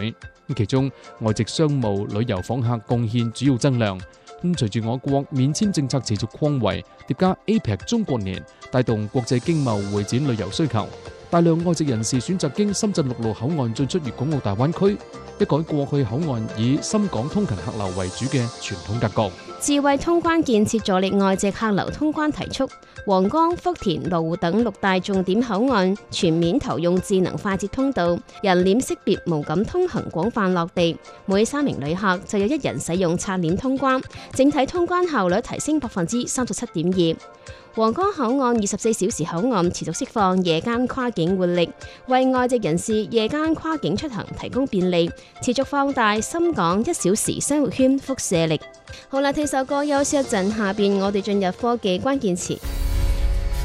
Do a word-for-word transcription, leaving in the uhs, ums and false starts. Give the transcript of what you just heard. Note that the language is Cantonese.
會。其中外籍商務旅遊訪客貢獻主要增量。咁隨住我國免簽政策持續擴圍，疊加 A P E C 中國年，帶動國際經貿會展旅遊需求，大量外籍人士選擇經深圳陸路口岸進出粵港澳大灣區，一改過去口岸以深港通勤客流為主嘅傳統格局。 智慧通關建設助力外籍客流通關提速，皇崗、福田、羅湖等六大重點口岸全面投用智能快捷通道，人臉識別無感通行廣泛落地，每三名旅客就有一人使用刷臉通關，整體通關效率提升百分之三十七點二。皇崗口岸二十四小時口岸持續釋放夜間跨境活力，為外籍人士夜間跨境出行提供便利，持續放大深港一小時生活圈輻射力。好啦，聽首歌休息一陣，下邊我哋進入科技關鍵詞。